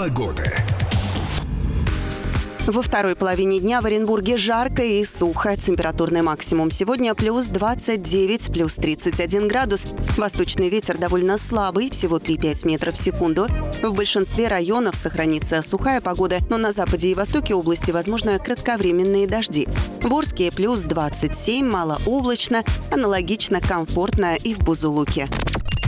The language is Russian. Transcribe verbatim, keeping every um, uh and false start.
Погода. Во второй половине дня в Оренбурге жарко и сухо. Температурный максимум сегодня плюс двадцать девять, плюс тридцать один градус. Восточный ветер довольно слабый, всего три-пять метров в секунду. В большинстве районов сохранится сухая погода, но на западе и востоке области возможны кратковременные дожди. В Орске плюс двадцать семь, малооблачно, аналогично комфортно и в Бузулуке.